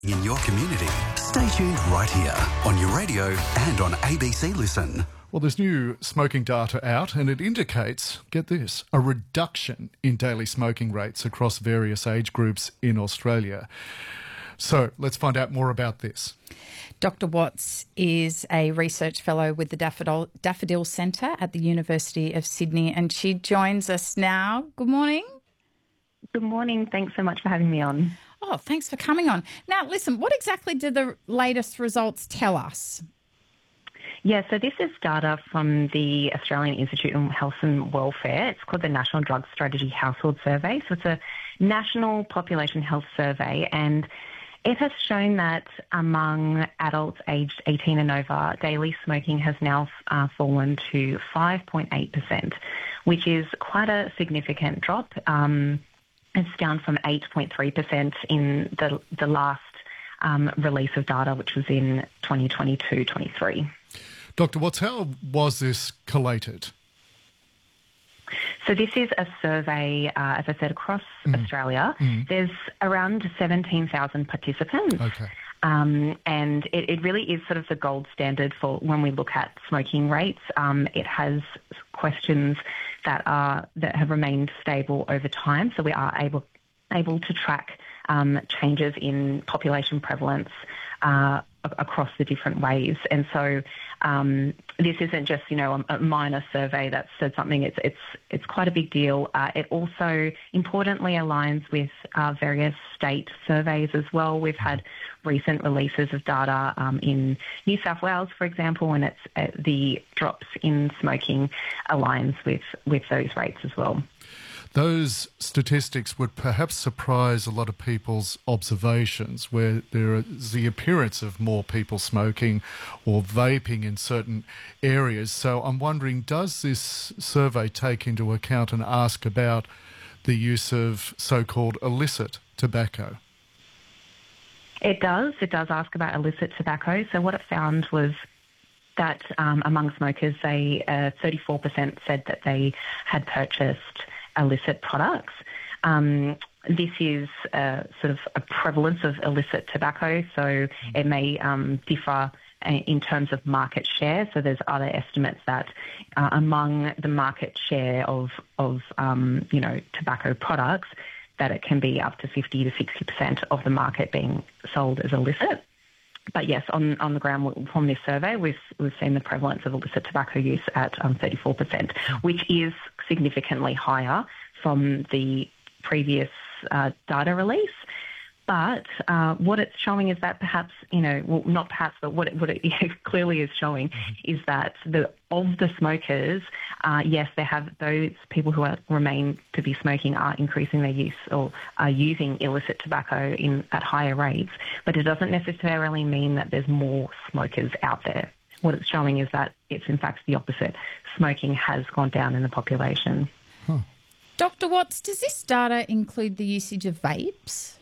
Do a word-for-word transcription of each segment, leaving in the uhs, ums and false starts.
In your community, stay tuned right here on your radio and on A B C Listen. Well, there's new smoking data out and it indicates, get this, a reduction in daily smoking rates across various age groups in Australia. So let's find out more about this. Doctor Watts is a research fellow with the Daffodil, Daffodil Centre at the University of Sydney, and she joins us now. Good morning. Good morning. Thanks so much for having me on. Oh, thanks for coming on. Now, listen, what exactly do the latest results tell us? Yeah, so this is data from the Australian Institute of Health and Welfare. It's called the National Drug Strategy Household Survey. So it's a national population health survey, and it has shown that among adults aged eighteen and over, daily smoking has now uh, fallen to five point eight percent, which is quite a significant drop. Um, it's down from eight point three percent in the, the last um, release of data, which was in twenty twenty-two twenty-three. Doctor Watts, how was this collated? So this is a survey, uh, as I said, across mm. Australia. Mm. There's around seventeen thousand participants. Okay. Um, and it, it really is sort of the gold standard for when we look at smoking rates. Um, it has questions that are that have remained stable over time, so we are able able to track um, changes in population prevalence uh, across the different ways. And so um, this isn't just, you know, a, a minor survey that said something. It's it's it's quite a big deal. Uh, it also importantly aligns with uh, various state surveys as well. We've had recent releases of data um, in New South Wales, for example, and it's uh, the drops in smoking aligns with, with those rates as well. Those statistics would perhaps surprise a lot of people's observations, where there is the appearance of more people smoking or vaping in certain areas. So I'm wondering, does this survey take into account and ask about the use of so-called illicit tobacco? It does. It does ask about illicit tobacco. So what it found was that um, among smokers, they uh, thirty-four percent said that they had purchased illicit products. Um, this is uh, sort of a prevalence of illicit tobacco, so it may um, differ in terms of market share. So there's other estimates that uh, among the market share of, of um, you know, tobacco products, that it can be up to fifty to sixty percent of the market being sold as illicit. But yes, on, on the ground from this survey, we've, we've seen the prevalence of illicit tobacco use at um, thirty-four percent, which is significantly higher from the previous uh, data release. But uh, what it's showing is that perhaps, you know, well, not perhaps, but what it, what it clearly is showing is that the of the smokers, uh, yes, they have those people who are, remain to be smoking are increasing their use or are using illicit tobacco in at higher rates, but it doesn't necessarily mean that there's more smokers out there. What it's showing is that it's in fact the opposite. Smoking has gone down in the population. Huh. Doctor Watts, does this data include the usage of vapes?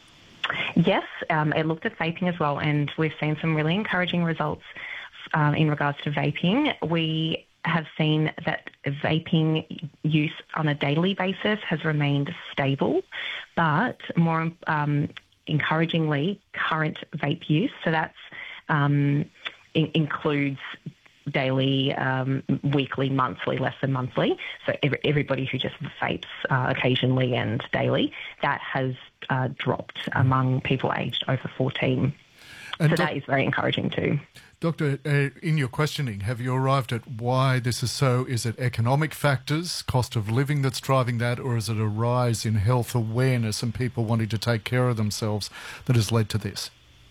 Yes, um, it looked at vaping as well, and we've seen some really encouraging results um, in regards to vaping. We have seen that vaping use on a daily basis has remained stable, but more um, encouragingly, current vape use, so that's um, in- includes daily, um, weekly, monthly, less than monthly. So every, everybody who just vapes uh, occasionally and daily, that has uh, dropped among people aged over fourteen. And so doc- that is very encouraging too. Doctor, uh, in your questioning, have you arrived at why this is so? Is it economic factors, cost of living that's driving that, or is it a rise in health awareness and people wanting to take care of themselves that has led to this?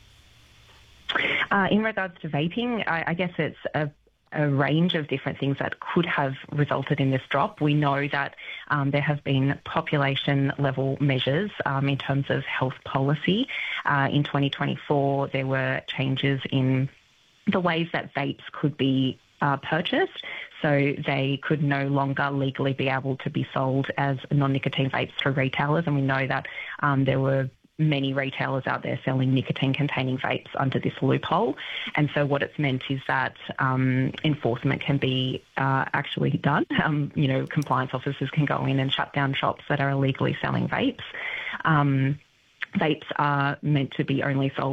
Uh, in regards to vaping, I, I guess it's a a range of different things that could have resulted in this drop. We know that um, there have been population level measures um, in terms of health policy. Uh, in twenty twenty-four, there were changes in the ways that vapes could be uh, purchased. So they could no longer legally be able to be sold as non-nicotine vapes through retailers. And we know that um, there were many retailers out there selling nicotine-containing vapes under this loophole. And so what it's meant is that um, enforcement can be uh, actually done. Um, you know, compliance officers can go in and shut down shops that are illegally selling vapes. Um, vapes are meant to be only sold